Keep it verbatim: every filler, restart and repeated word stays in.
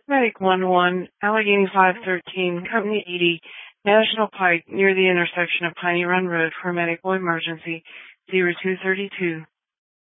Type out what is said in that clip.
Medic one one, Allegheny five thirteen, Company eighty, National Pike, near the intersection of Piney Run Road for medical emergency zero two three two.